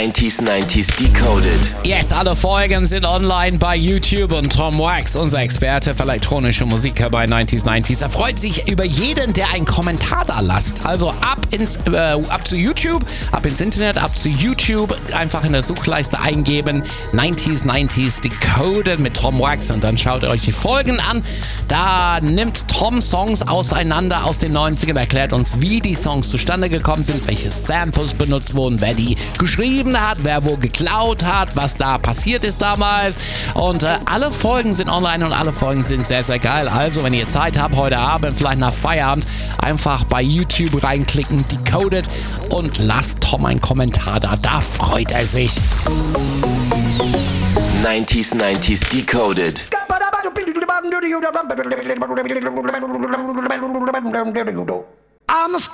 90s Decoded. Yes, alle Folgen sind online bei YouTube und Tom Wax, unser Experte für elektronische Musik bei 90s. Er freut sich über jeden, der einen Kommentar da lässt. Also ab zu YouTube, ab ins Internet, ab zu YouTube, einfach in der Suchleiste eingeben 90s Decoded mit Tom Wax und dann schaut ihr euch die Folgen an. Da nimmt Tom Songs auseinander aus den 90ern, erklärt uns, wie die Songs zustande gekommen sind, welche Samples benutzt wurden, wer die geschrieben hat, wer wo geklaut hat, was da passiert ist damals. Und alle Folgen sind online und alle Folgen sind sehr, sehr geil. Also, wenn ihr Zeit habt, heute Abend, vielleicht nach Feierabend, einfach bei YouTube reinklicken, Decoded und lasst Tom einen Kommentar da. Da freut er sich. 90s Decoded. I'm a